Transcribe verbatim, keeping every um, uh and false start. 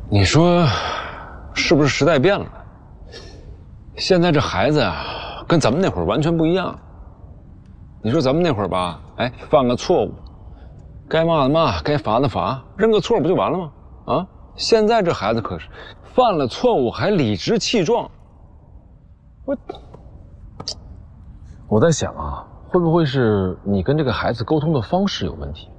你说是不是时代变了？现在这孩子啊，跟咱们那会儿完全不一样。你说咱们那会儿吧，哎，犯个错误，该骂的骂，该罚的罚，认个错不就完了吗？啊，现在这孩子可是犯了错误还理直气壮。我我在想啊，会不会是你跟这个孩子沟通的方式有问题？